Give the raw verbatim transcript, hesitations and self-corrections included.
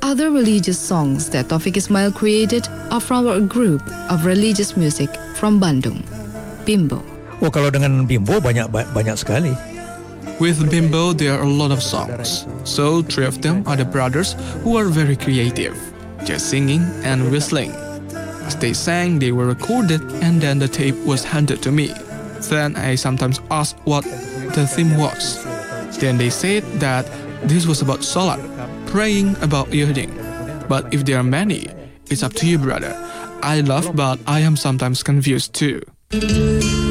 Other religious songs that Taufik Ismail created are from a group of religious music from Bandung, Bimbo. Oh, kalau dengan Bimbo banyak banyak sekali. With Bimbo, there are a lot of songs. So, three of them are the brothers who are very creative, just singing and whistling. As they sang, they were recorded and then the tape was handed to me. Then I sometimes asked what the theme was. Then they said that this was about salat, praying about yielding. But if there are many, it's up to you, brother. I love, but I am sometimes confused too.